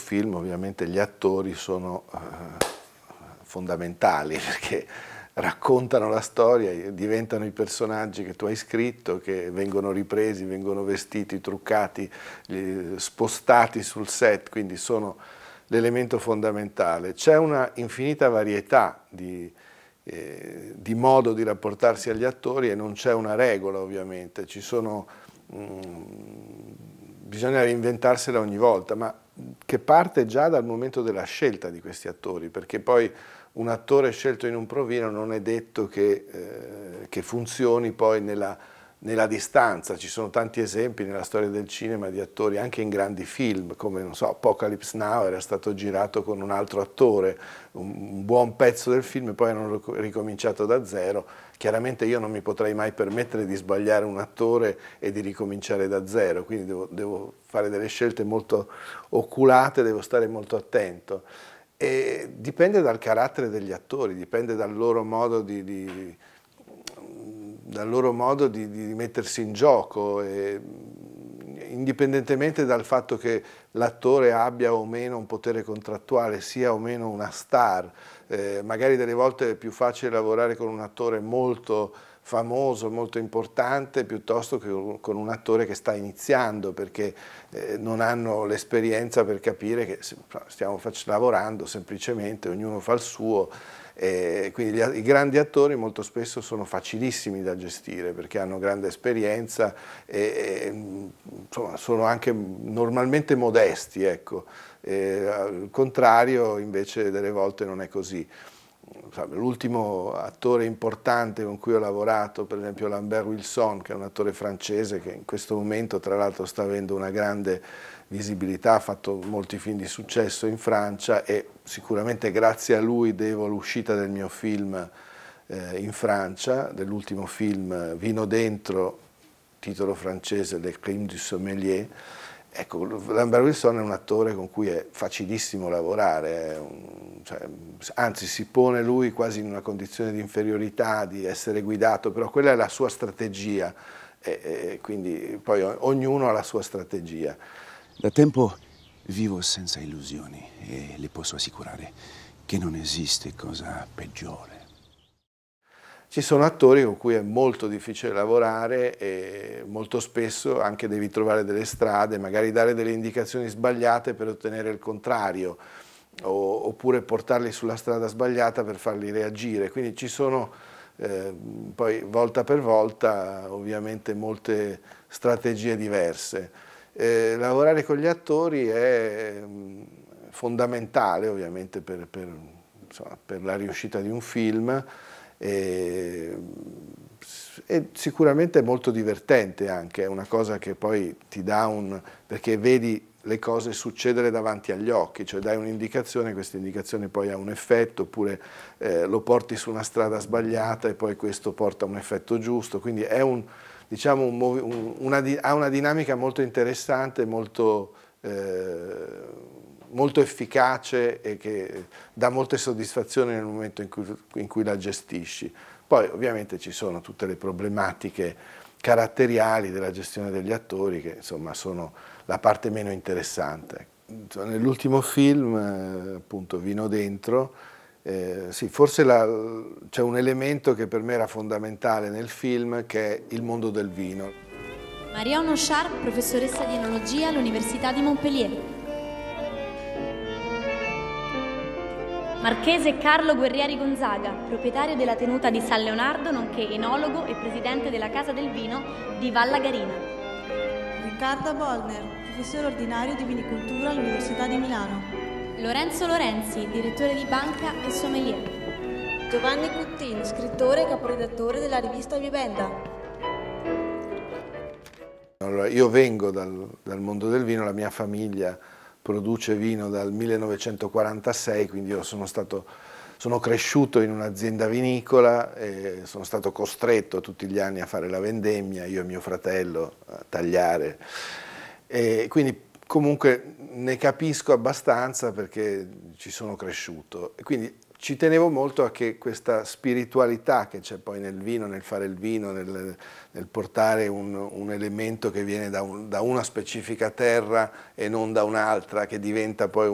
film ovviamente gli attori sono fondamentali, perché raccontano la storia, diventano i personaggi che tu hai scritto, che vengono ripresi, vengono vestiti, truccati, spostati sul set, quindi sono l'elemento fondamentale. C'è una infinita varietà di modo di rapportarsi agli attori e non c'è una regola, ovviamente. Bisogna reinventarsela ogni volta, ma che parte già dal momento della scelta di questi attori, perché poi un attore scelto in un provino non è detto che funzioni poi nella distanza. Ci sono tanti esempi nella storia del cinema di attori, anche in grandi film, come non so, Apocalypse Now era stato girato con un altro attore, un buon pezzo del film, e poi hanno ricominciato da zero. Chiaramente io non mi potrei mai permettere di sbagliare un attore e di ricominciare da zero, quindi devo fare delle scelte molto oculate, devo stare molto attento. E dipende dal carattere degli attori, dipende dal loro modo di mettersi in gioco, e indipendentemente dal fatto che l'attore abbia o meno un potere contrattuale, sia o meno una star. Magari delle volte è più facile lavorare con un attore molto famoso, molto importante, piuttosto che con un attore che sta iniziando, perché non hanno l'esperienza per capire che stiamo lavorando semplicemente, ognuno fa il suo. Quindi i grandi attori molto spesso sono facilissimi da gestire, perché hanno grande esperienza e insomma, sono anche normalmente modesti, ecco. Al contrario, invece, delle volte non è così. L'ultimo attore importante con cui ho lavorato, per esempio Lambert Wilson, che è un attore francese che in questo momento tra l'altro sta avendo una grande visibilità, ha fatto molti film di successo in Francia, e sicuramente grazie a lui devo l'uscita del mio film in Francia, dell'ultimo film Vino dentro, titolo francese, Le Crime du Sommelier. Ecco, Lambert Wilson è un attore con cui è facilissimo lavorare, anzi si pone lui quasi in una condizione di inferiorità, di essere guidato, però quella è la sua strategia, e quindi poi ognuno ha la sua strategia. Da tempo vivo senza illusioni e le posso assicurare che non esiste cosa peggiore. Ci sono attori con cui è molto difficile lavorare e molto spesso anche devi trovare delle strade, magari dare delle indicazioni sbagliate per ottenere il contrario, oppure portarli sulla strada sbagliata per farli reagire. Quindi ci sono poi volta per volta ovviamente molte strategie diverse. Lavorare con gli attori è fondamentale ovviamente per la riuscita di un film. E sicuramente è molto divertente anche, è una cosa che poi ti dà perché vedi le cose succedere davanti agli occhi, cioè dai un'indicazione, questa indicazione poi ha un effetto, oppure lo porti su una strada sbagliata e poi questo porta a un effetto giusto, quindi è ha una dinamica molto interessante, molto efficace, e che dà molte soddisfazioni nel momento in cui la gestisci. Poi ovviamente ci sono tutte le problematiche caratteriali della gestione degli attori che insomma sono la parte meno interessante. Nell'ultimo film, appunto Vino dentro, sì, forse c'è un elemento che per me era fondamentale nel film, che è il mondo del vino. Maria Onochar, professoressa di enologia all'Università di Montpellier. Marchese Carlo Guerrieri Gonzaga, proprietario della tenuta di San Leonardo, nonché enologo e presidente della Casa del Vino di Valla Garina. Riccardo Bollner, professore ordinario di vinicoltura all'Università di Milano. Lorenzo Lorenzi, direttore di banca e sommelier. Giovanni Cuttin, scrittore e caporedattore della rivista Vivenda. Allora, io vengo dal mondo del vino, la mia famiglia produce vino dal 1946, quindi io sono cresciuto in un'azienda vinicola e sono stato costretto tutti gli anni a fare la vendemmia, io e mio fratello, a tagliare. E quindi comunque ne capisco abbastanza perché ci sono cresciuto. E quindi ci tenevo molto a che questa spiritualità che c'è poi nel vino, nel fare il vino, nel portare un elemento che viene da una specifica terra e non da un'altra, che diventa poi